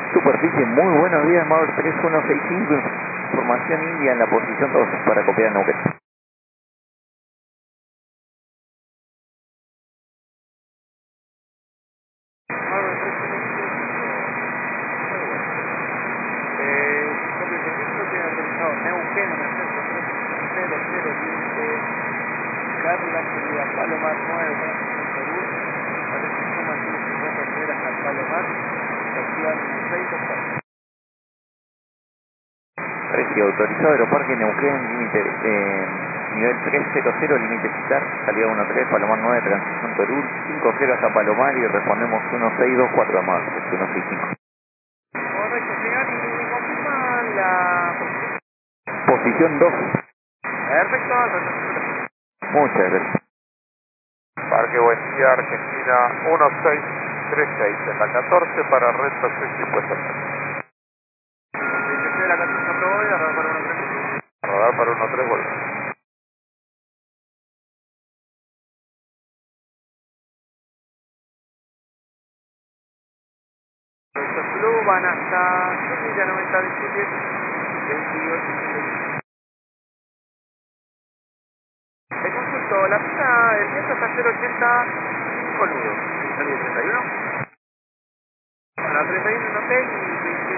Superficie, muy buenos días, Mauer 3165, información India en la posición 2 para copiar Neuquén. Copio de servicio tiene autorizado Neuquén, en el centro 300, límite Carla, salida Palomar 9, tránsito Perú, parece suma 150 primeras al Palomar, activan 624. Precio autorizado, Aeroparque Neuquén, límite nivel 300, límite citar, salida 13, Palomar 9, transición Perú, 50 hasta Palomar y respondemos 1624 más, 165. Correcto, señor, y confirma la Posición 2. perfecto, Muchas gracias. Parque Buen Día, Argentina 1636, en la 14 para Reto 650. de la 14 aprobó y ahora para una 3. Rodar para 13, vuelve. Blue van hasta Sevilla 97, 28. Te consulto, la pista del viento está 080 5 nudos. ¿Salida 31? A la 31 en hotel y